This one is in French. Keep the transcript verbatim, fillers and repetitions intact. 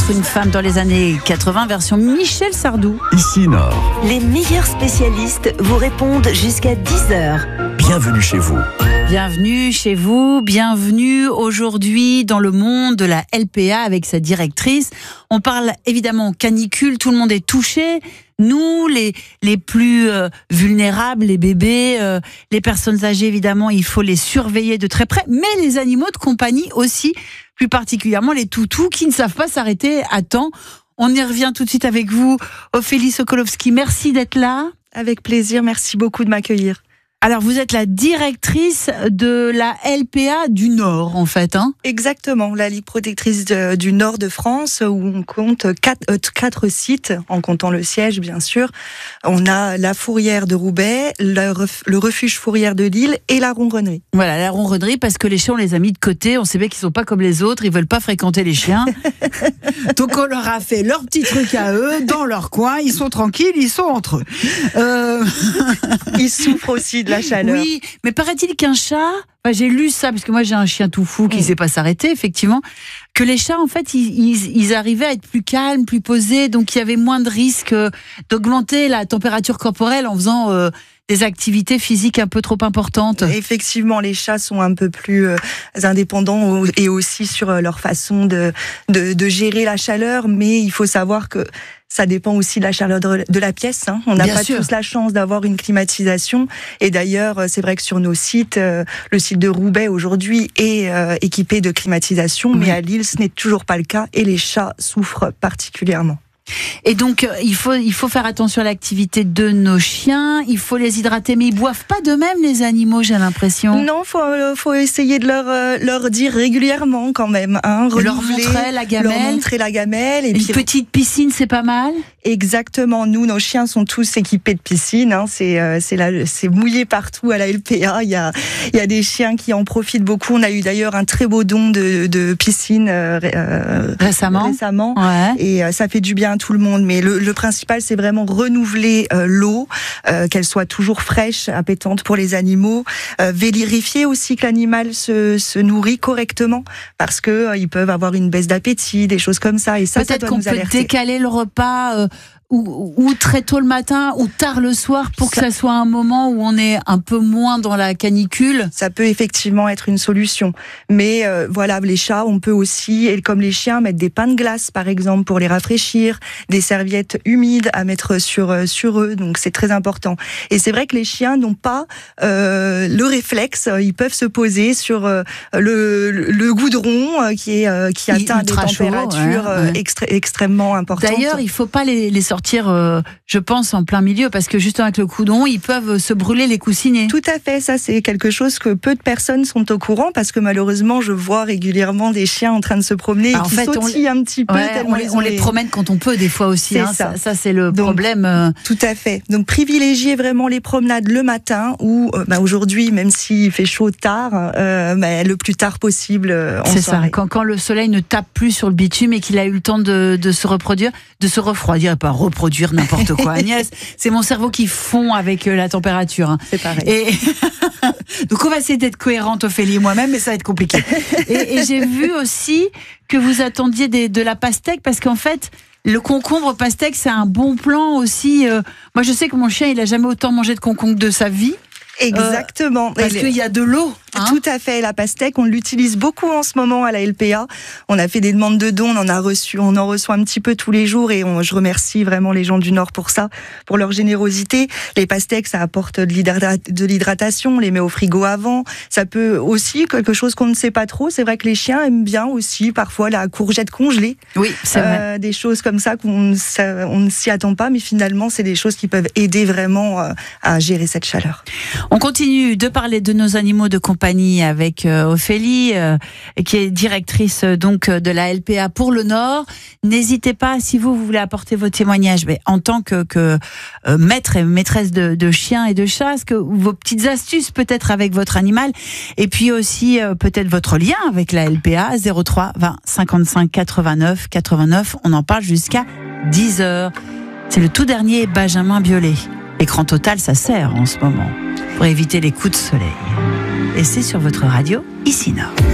être une femme dans les années quatre-vingts, version Michel Sardou. Ici Nord. Les meilleurs spécialistes vous répondent jusqu'à dix heures. Bienvenue chez vous. Bienvenue chez vous, bienvenue aujourd'hui dans le monde de la L P A avec sa directrice. On parle évidemment canicule, tout le monde est touché. Nous, les, les plus euh, vulnérables, les bébés, euh, les personnes âgées, évidemment, il faut les surveiller de très près. Mais les animaux de compagnie aussi, plus particulièrement les toutous qui ne savent pas s'arrêter à temps. On y revient tout de suite avec vous, Ophélie Sokolowski. Merci d'être là. Avec plaisir, merci beaucoup de m'accueillir. Alors, vous êtes la directrice de la L P A du Nord, en fait, hein ? Exactement, la Ligue protectrice de, du Nord de France, où on compte quatre, euh, quatre sites, en comptant le siège, bien sûr. On a la Fourrière de Roubaix, le, ref, le refuge Fourrière de Lille et la Ronronnerie. Voilà, la Ronronnerie, parce que les chiens, on les a mis de côté. On sait bien qu'ils sont pas comme les autres, ils veulent pas fréquenter les chiens. Donc, on leur a fait leur petit truc à eux, dans leur coin. Ils sont tranquilles, ils sont entre eux. Euh... Ils souffrent aussi de la chaleur. Oui, mais paraît-il qu'un chat, enfin, j'ai lu ça parce que moi j'ai un chien tout fou qui ne mmh. sait pas s'arrêter, effectivement, que les chats en fait ils, ils, ils arrivaient à être plus calmes, plus posés, donc il y avait moins de risque d'augmenter la température corporelle en faisant euh, des activités physiques un peu trop importantes. Effectivement, les chats sont un peu plus euh, indépendants et aussi sur leur façon de, de, de gérer la chaleur, mais il faut savoir que ça dépend aussi de la chaleur de la pièce. Hein. On n'a pas sûr. tous la chance d'avoir une climatisation. Et d'ailleurs, c'est vrai que sur nos sites, euh, le site de Roubaix aujourd'hui est euh, équipé de climatisation, oui. mais à Lille, ce n'est toujours pas le cas et les chats souffrent particulièrement. Et donc, il faut, il faut faire attention à l'activité de nos chiens, il faut les hydrater, mais ils boivent pas d'eux-mêmes, les animaux, j'ai l'impression. Non, il faut, faut essayer de leur, leur dire régulièrement quand même. Hein, leur montrer la gamelle. Leur montrer la gamelle. Et Une puis, petite piscine, c'est pas mal. Exactement, nous, nos chiens sont tous équipés de piscine. Hein. C'est, euh, c'est, la, c'est mouillé partout à la L P A. Il y a, il y a des chiens qui en profitent beaucoup. On a eu d'ailleurs un très beau don de, de piscine euh, récemment. récemment. Ouais. Et euh, ça fait du bien à tout le monde. Mais le, le principal, c'est vraiment renouveler euh, l'eau, euh, qu'elle soit toujours fraîche, appétante pour les animaux. Euh, vérifier aussi que l'animal se, se nourrit correctement, parce que euh, ils peuvent avoir une baisse d'appétit, des choses comme ça. Et ça, peut-être ça doit qu'on nous peut alerter. Décaler le repas. Euh... Ou, ou très tôt le matin, ou tard le soir, pour que ça soit un moment où on est un peu moins dans la canicule. Ça peut effectivement être une solution. Mais euh, voilà, les chats, on peut aussi, et comme les chiens, mettre des pains de glace, par exemple, pour les rafraîchir, des serviettes humides à mettre sur, sur eux, donc c'est très important. Et c'est vrai que les chiens n'ont pas euh, le réflexe, ils peuvent se poser sur euh, le, le goudron euh, qui, est, euh, qui atteint des températures chaud, ouais, ouais. Extré- extrêmement importantes. D'ailleurs, il ne faut pas les, les sortir Euh, je pense en plein milieu, parce que justement avec le coudron ils peuvent se brûler les coussinets. Tout à fait, ça c'est quelque chose que peu de personnes sont au courant, parce que malheureusement je vois régulièrement des chiens en train de se promener et en qui fait, sautillent on... un petit peu. Ouais, on, les, on les promène quand on peut des fois aussi, hein, ça. Ça, ça c'est le Donc, problème. Euh... Tout à fait, donc privilégier vraiment les promenades le matin, ou euh, bah, aujourd'hui même s'il fait chaud tard, euh, bah, le plus tard possible euh, en c'est soirée. Ça, quand, quand le soleil ne tape plus sur le bitume et qu'il a eu le temps de, de se reproduire, de se refroidir, pas reproduire n'importe quoi, Agnès. C'est mon cerveau qui fond avec la température. Hein. C'est pareil. Et donc on va essayer d'être cohérente, Ophélie et moi-même, mais ça va être compliqué. et, et j'ai vu aussi que vous attendiez des, de la pastèque, parce qu'en fait, le concombre pastèque, c'est un bon plan aussi. Euh, moi, je sais que mon chien, il a jamais autant mangé de concombre de sa vie. Exactement. Euh, parce qu'il y a de l'eau. Hein. Tout à fait, la pastèque, on l'utilise beaucoup en ce moment à la L P A. On a fait des demandes de dons, on en a reçu, on en reçoit un petit peu tous les jours, et on, je remercie vraiment les gens du Nord pour ça, pour leur générosité. Les pastèques, ça apporte de, l'hydrata- de l'hydratation, on les met au frigo avant. Ça peut aussi, quelque chose qu'on ne sait pas trop, c'est vrai que les chiens aiment bien aussi parfois la courgette congelée. Oui, c'est vrai. Euh, des choses comme ça qu'on ça, on ne s'y attend pas, mais finalement, c'est des choses qui peuvent aider vraiment euh, à gérer cette chaleur. On continue de parler de nos animaux de compagnie avec euh, Ophélie, euh, qui est directrice euh, donc de la L P A pour le Nord. N'hésitez pas, si vous, vous voulez apporter vos témoignages, mais en tant que, que euh, maître et maîtresse de, de chiens et de chats, que vos petites astuces peut-être avec votre animal, et puis aussi euh, peut-être votre lien avec la L P A, zéro trois vingt cinquante-cinq quatre-vingt-neuf quatre-vingt-neuf. On en parle jusqu'à dix heures. C'est le tout dernier Benjamin Biolay. L'écran total, ça sert en ce moment pour éviter les coups de soleil. Et c'est sur votre radio, ici Nord.